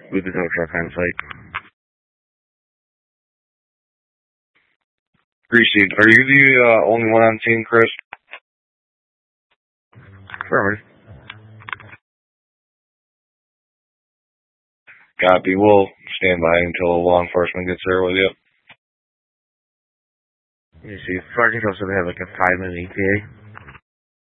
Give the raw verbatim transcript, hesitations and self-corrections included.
with the tow truck on site. Greasy, are you the uh, only one on scene, Chris? Affirmative. Copy. We'll stand by until law enforcement gets there with you. You see, Sergeant also have like a five minute E T A.